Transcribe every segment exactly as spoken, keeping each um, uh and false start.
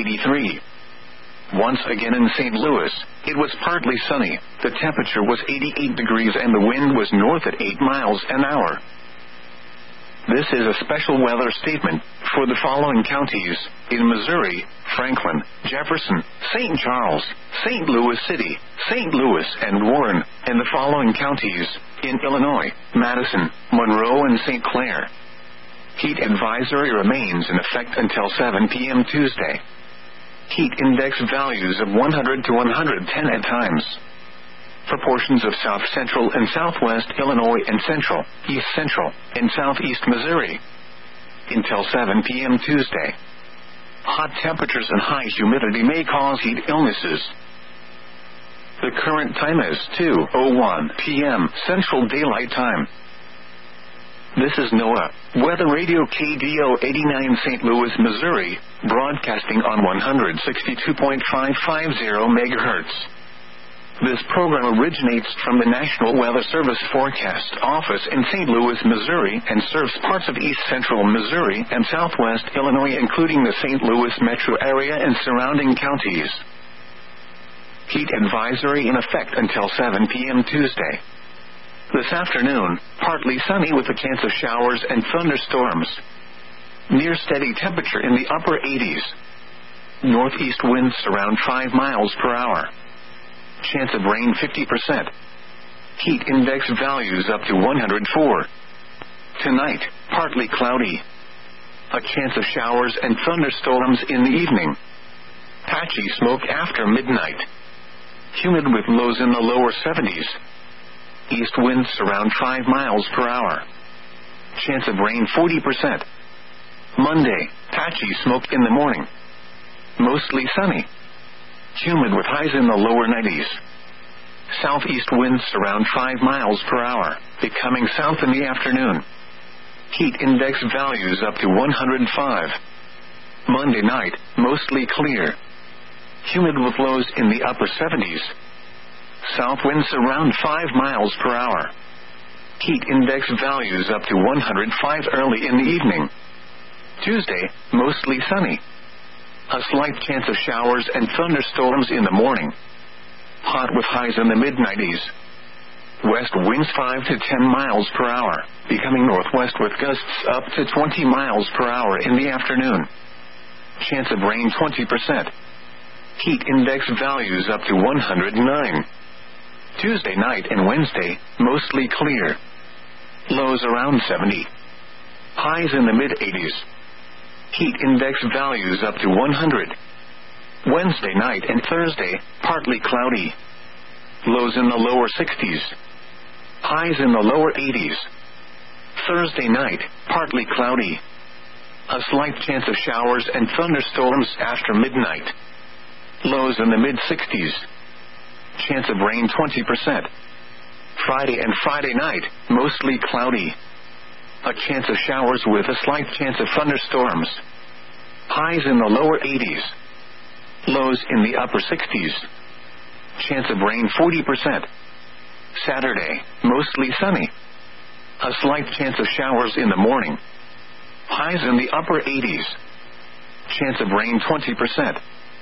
eighty-three. Once again in Saint Louis, it was partly sunny, the temperature was eighty-eight degrees and the wind was north at eight miles an hour. This is a special weather statement for the following counties: in Missouri, Franklin, Jefferson, Saint Charles, Saint Louis City, Saint Louis and Warren, and the following counties: in Illinois, Madison, Monroe and Saint Clair. Heat advisory remains in effect until seven p.m. Tuesday. Heat index values of one hundred to one hundred ten at times. For portions of south central and southwest Illinois and central, east central, and southeast Missouri. Until seven p.m. Tuesday. Hot temperatures and high humidity may cause heat illnesses. The current time is two oh one p.m. Central Daylight Time. This is NOAA Weather Radio K D O eighty-nine Saint Louis, Missouri, broadcasting on one hundred sixty-two point five five zero megahertz. This program originates from the National Weather Service Forecast Office in Saint Louis, Missouri, and serves parts of east central Missouri and southwest Illinois, including the Saint Louis metro area and surrounding counties. Heat advisory in effect until seven p.m. Tuesday. This afternoon, partly sunny with a chance of showers and thunderstorms. Near steady temperature in the upper eighties. Northeast winds around five miles per hour. Chance of rain fifty percent. Heat index values up to one hundred four. Tonight, partly cloudy. A chance of showers and thunderstorms in the evening. Patchy smoke after midnight. Humid with lows in the lower seventies. East winds around five miles per hour. Chance of rain forty percent. Monday, patchy smoke in the morning. Mostly sunny. Humid with highs in the lower nineties. Southeast winds around five miles per hour, becoming south in the afternoon. Heat index values up to one hundred five. Monday night, mostly clear. Humid with lows in the upper seventies. South winds around five miles per hour. Heat index values up to one hundred five early in the evening. Tuesday, mostly sunny. A slight chance of showers and thunderstorms in the morning. Hot with highs in the mid nineties. West winds five to ten miles per hour, becoming northwest with gusts up to twenty miles per hour in the afternoon. Chance of rain twenty percent. Heat index values up to one hundred nine. Tuesday night and Wednesday, mostly clear. Lows around seventy. Highs in the mid eighties. Heat index values up to one hundred. Wednesday night and Thursday, partly cloudy. Lows in the lower sixties. Highs in the lower eighties. Thursday night, partly cloudy. A slight chance of showers and thunderstorms after midnight. Lows in the mid sixties. Chance of rain twenty percent. Friday and Friday night, mostly cloudy. A chance of showers with a slight chance of thunderstorms. Highs in the lower eighties. Lows in the upper sixties. Chance of rain forty percent. Saturday, mostly sunny. A slight chance of showers in the morning. Highs in the upper eighties. Chance of rain twenty percent.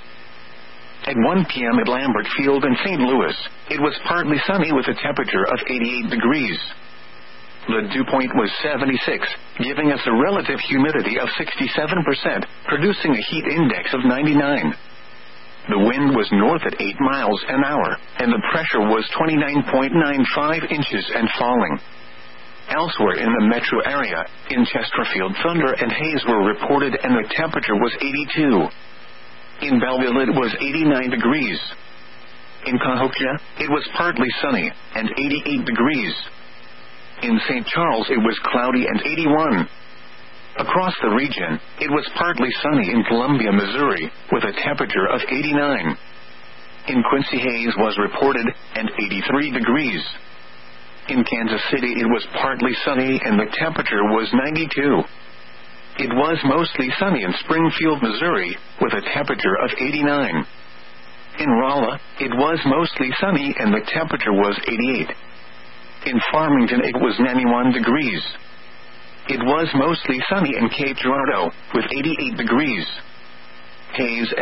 At one p.m. at Lambert Field in Saint Louis, it was partly sunny with a temperature of eighty-eight degrees. The dew point was seventy-six, giving us a relative humidity of sixty-seven percent, producing a heat index of ninety-nine. The wind was north at eight miles an hour, and the pressure was twenty-nine point nine five inches and falling. Elsewhere in the metro area, in Chesterfield, thunder and haze were reported and the temperature was eighty-two. In Belleville it was eighty-nine degrees. In Cahokia, it was partly sunny, and eighty-eight degrees. In Saint Charles it was cloudy and eighty-one. Across the region, it was partly sunny in Columbia, Missouri, with a temperature of eighty-nine. In Quincy, haze was reported, and eighty-three degrees. In Kansas City it was partly sunny and the temperature was ninety-two. It was mostly sunny in Springfield, Missouri, with a temperature of eighty-nine. In Rolla, it was mostly sunny and the temperature was eighty-eight. In Farmington it was ninety-one degrees. It was mostly sunny in Cape Girardeau, with eighty-eight degrees. Haze